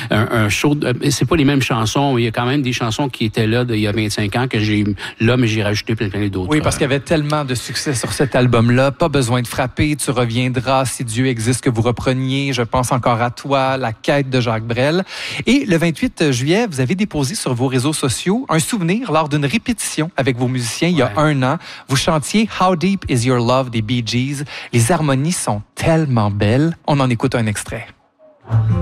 un show. C'est pas les mêmes chansons. Il y a quand même des chansons qui étaient là il y a 25 ans que j'ai là, mais j'ai rajouté plein d'autres. Oui, parce qu'il y avait tellement de succès sur cet album-là. Pas besoin de frapper, tu reviendras, si Dieu existe, que vous repreniez, je pense encore à toi, La quête de Jacques Brel. Et le 28 juillet, vous avez déposé sur vos réseaux sociaux un souvenir lors d'une répétition avec vos musiciens il y a 1 an. Vous chantiez How Deep Is Your Love des Bee Gees. Les harmonies sont tellement belles. On en écoute un extrait.